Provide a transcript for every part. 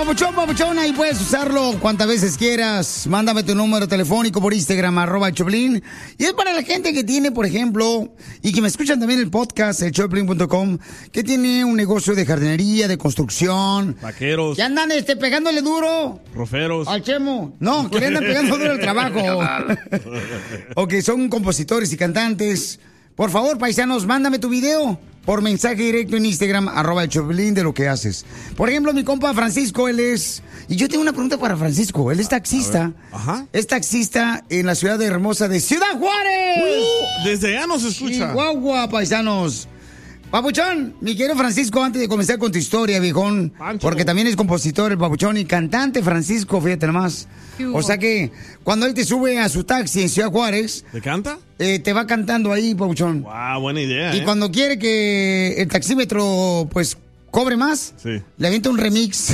papuchón, ahí puedes usarlo cuantas veces quieras. Mándame tu número telefónico por Instagram, @Choplin. Y es para la gente que tiene, por ejemplo, y que me escuchan también el podcast, el Choplin.com, que tiene un negocio de jardinería, de construcción. Vaqueros. Que andan pegándole duro. Roferos. Al Chemo. No, que le andan pegando duro el trabajo. O que son compositores y cantantes. Por favor, paisanos, mándame tu video por mensaje directo en Instagram, @el Choplin, de lo que haces. Por ejemplo, mi compa Francisco, él es... Y yo tengo una pregunta para Francisco. Él es taxista. Ajá. Es taxista en la ciudad hermosa de Ciudad Juárez. Desde allá nos escucha. Chihuahua, paisanos. Papuchón, mi querido Francisco, antes de comenzar con tu historia, viejón, Pancho. porque también es compositor, el papuchón, y cantante Francisco, fíjate nomás. O sea que cuando él te sube a su taxi en Ciudad Juárez... ¿Te canta? te va cantando ahí, papuchón. Wow, buena idea. Y cuando quiere que el taxímetro, pues, cobre más, sí, le avienta un remix.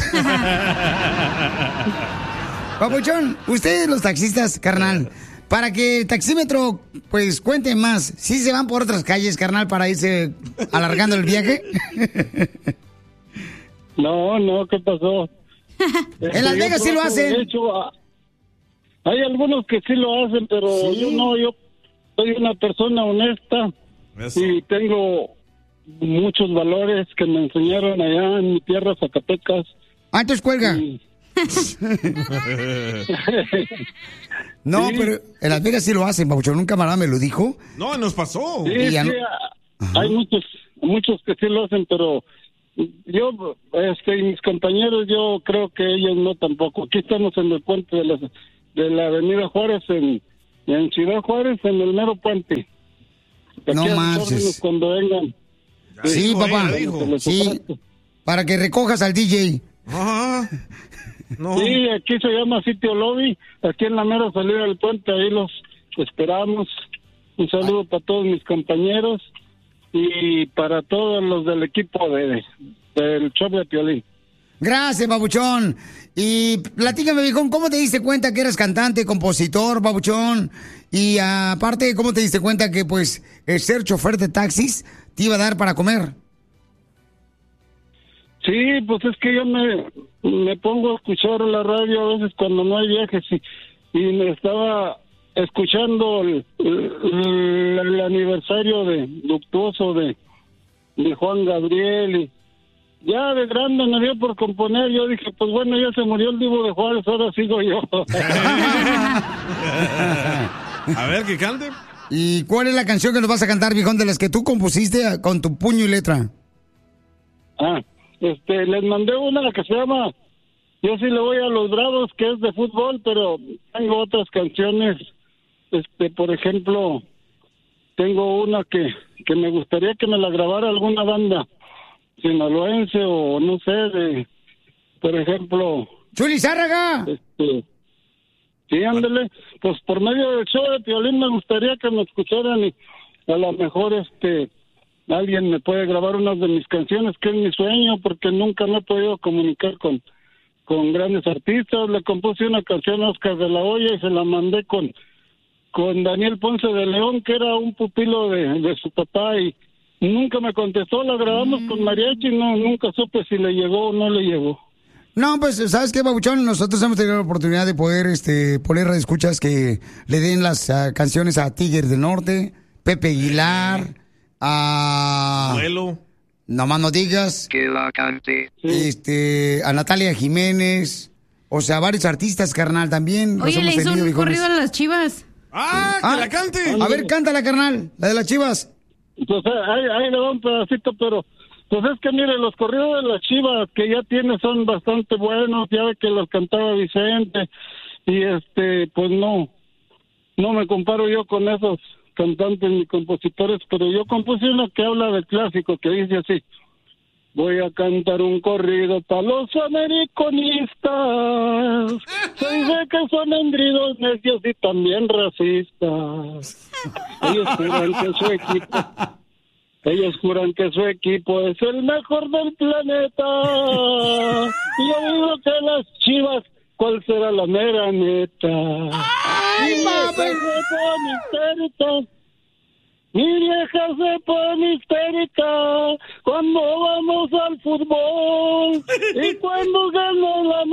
Papuchón, ustedes los taxistas, carnal, para que el taxímetro, pues, cuente más, ¿sí se van por otras calles, carnal, para irse alargando el viaje? No, ¿qué pasó? En Las Vegas sí lo hacen. De hecho, hay algunos que sí lo hacen, pero ¿Sí? yo soy una persona honesta. Eso. Y tengo muchos valores que me enseñaron allá en mi tierra, Zacatecas. Entonces cuelga. No, Sí. pero en Las Vegas sí lo hacen, papuchón. Un camarada me lo dijo. No, nos pasó. Sí, ya sí, no- hay muchos que sí lo hacen, pero yo, y mis compañeros, yo creo que ellos no tampoco. Aquí estamos en el puente de la Avenida Juárez, en Ciudad Juárez, en el mero puente. Aquí No a sus manches. órdenes cuando vengan. Sí, dijo, papá. ya dijo. Sí, para que recojas al DJ. Ajá. No. Sí, aquí se llama Sitio Lobby, aquí en la mera salida del puente, ahí los esperamos. Un saludo para todos mis compañeros y para todos los del equipo del show de Piolín. Gracias, babuchón. Y platícame, viejón, ¿cómo te diste cuenta que eras cantante, compositor, babuchón? Y aparte, ¿cómo te diste cuenta que, pues, el ser chofer de taxis te iba a dar para comer? Sí, pues es que yo me pongo a escuchar la radio a veces cuando no hay viajes y me estaba escuchando el aniversario luctuoso de Juan Gabriel y ya de grande me dio por componer. Yo dije, pues bueno, ya se murió el Divo de Juárez, ahora sigo yo. A ver, que cante. ¿Y cuál es la canción que nos vas a cantar, viejón, de las que tú compusiste con tu puño y letra? Les mandé una que se llama Yo sí le voy a los Bravos, que es de fútbol, pero tengo otras canciones. Por ejemplo, tengo una que me gustaría que me la grabara alguna banda sinaloense o no sé, por ejemplo... ¡Chuli Zárraga! Sí, ándale. Pues por medio del show de Piolín me gustaría que me escucharan y a lo mejor alguien me puede grabar una de mis canciones, que es mi sueño, porque nunca me he podido comunicar con grandes artistas. Le compuse una canción a Oscar de la Hoya y se la mandé con Daniel Ponce de León, que era un pupilo de su papá, y nunca me contestó. La grabamos con mariachi y nunca supe si le llegó o no le llegó. No, pues, ¿sabes qué, babuchón? Nosotros hemos tenido la oportunidad de poder poner radioescuchas que le den las canciones a Tigres del Norte, Pepe Aguilar, a... Abuelo. Nomás no digas. Que la cante. A Natalia Jiménez. O sea, varios artistas, carnal, también. los Oye, hemos le hizo tenido, un viejones. corrido a las Chivas. ¡Ah, que la cante! A ver, cántala, carnal, la de las Chivas. Pues ahí le va un pedacito, pero pues es que mire, los corridos de las Chivas que ya tiene son bastante buenos. Ya ve que los cantaba Vicente y pues no me comparo yo con esos cantantes ni compositores, pero yo compuse una que habla del clásico, que dice así: voy a cantar un corrido para los americanistas, soy de que son engridos, necios y también racistas. Ellos juran que su equipo es el mejor del planeta. Y yo digo que las Chivas, ¿cuál será la mera neta? ¡Ay, papi! Mi vieja se pone histérica cuando vamos al fútbol y cuando gana la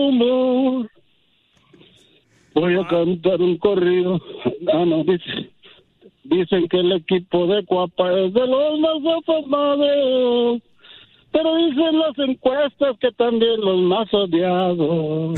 rumor. Voy a cantar un corrido. No, dicen que el equipo de Cuapa es de los más afamados, pero dicen las encuestas que también los más odiados.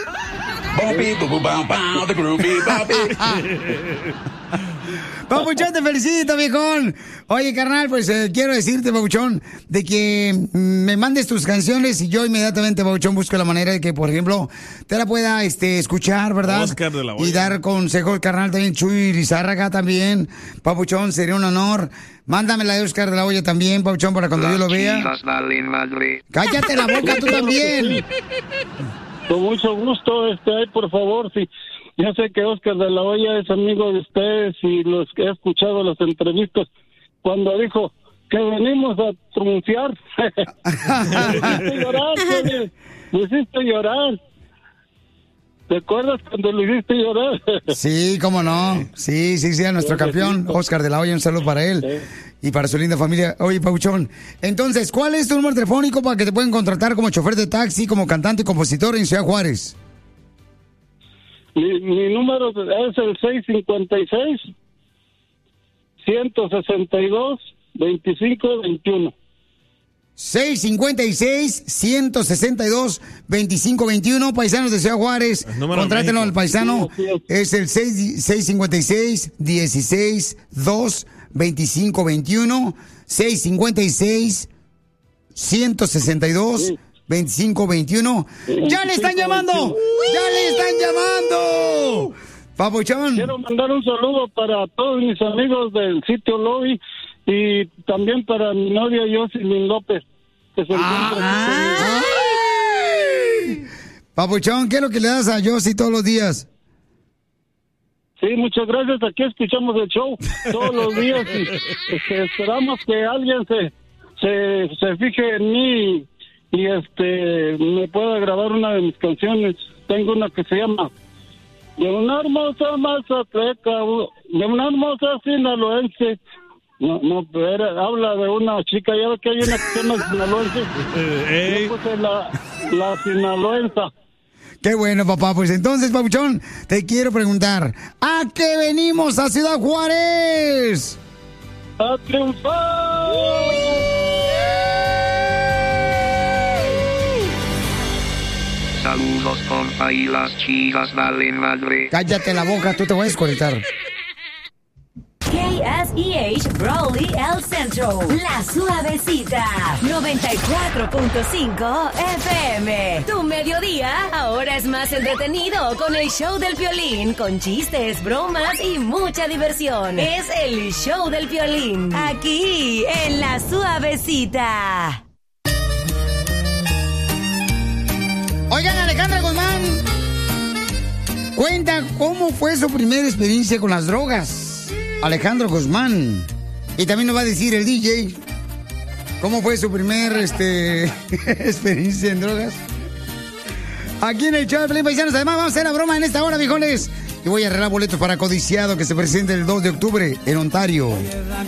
Papuchón, te felicito, viejón. Oye, carnal, pues quiero decirte, Papuchón, de que me mandes tus canciones y yo inmediatamente, Papuchón, busco la manera de que, por ejemplo, te la pueda escuchar, ¿verdad? Oscar de la Hoya. Y dar consejos, carnal, también Chuy Lizárraga también. Papuchón, sería un honor. Mándame la de Oscar de la Hoya también, Papuchón, para cuando yo lo vea. Cállate la boca tú también. Con mucho gusto, ahí por favor, sí. Yo sé que Oscar de la Hoya es amigo de ustedes y los que he escuchado las entrevistas, cuando dijo que venimos a triunfar. Me hiciste llorar, me hiciste llorar. ¿Te acuerdas cuando lo hiciste llorar? Sí, cómo no. Sí, a nuestro campeón, Oscar de la Hoya, un saludo para él y para su linda familia. Oye, Papuchón, entonces, ¿cuál es tu número telefónico para que te puedan contratar como chofer de taxi, como cantante y compositor en Ciudad Juárez? Mi número es el 656-162-2521. 656-162-2521, paisanos de Ciudad Juárez. Contrátenlo al paisano. Sí, es el 656-162-2521. 656-162-2521. ¡Ya le están llamando! ¡Ya le están llamando! Papuchón. Quiero mandar un saludo para todos mis amigos del sitio Lobby y también para mi novia Jocelyn López, que se encuentra aquí. Papuchón, ¿qué es lo que le das a Josie todos los días? Sí, muchas gracias. Aquí escuchamos el show todos los días y esperamos que alguien se fije en mí y me pueda grabar una de mis canciones. Tengo una que se llama De una hermosa mazatleca, de una hermosa sinaloense. No, pero habla de una chica, ya ve que hay una que se llama sinaloense. Yo puse la sinaloensa. Qué bueno, papá. Pues entonces, Papuchón, te quiero preguntar, ¿a qué venimos a Ciudad Juárez? ¡A triunfar! Saludos, compa, y las chicas valen madre. Cállate la boca, tú te voy a desconectar. KSEH Brawley El Centro, La Suavecita, 94.5 FM. Tu mediodía ahora es más entretenido con el show del Piolín, con chistes, bromas y mucha diversión. Es el show del Piolín, aquí en La Suavecita. Oigan, Alejandra Guzmán cuenta cómo fue su primera experiencia con las drogas. Alejandro Guzmán. Y también nos va a decir el DJ cómo fue su primer experiencia en drogas. Aquí en el show de Pelín Paisanos. Además vamos a hacer la broma en esta hora, viejones. Y voy a arreglar boletos para Codiciado, que se presenta el 2 de octubre en Ontario.